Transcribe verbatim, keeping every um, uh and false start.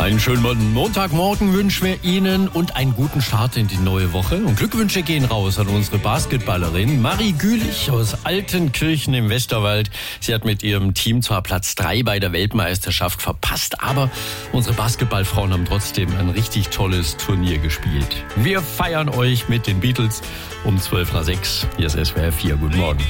Einen schönen Montagmorgen wünschen wir Ihnen und einen guten Start in die neue Woche. Und Glückwünsche gehen raus an unsere Basketballerin Marie Gülich aus Altenkirchen im Westerwald. Sie hat mit ihrem Team zwar Platz drei bei der Weltmeisterschaft verpasst, aber unsere Basketballfrauen haben trotzdem ein richtig tolles Turnier gespielt. Wir feiern euch mit den Beatles um zwölf nach sechs. Hier ist S W R vier. Guten Morgen.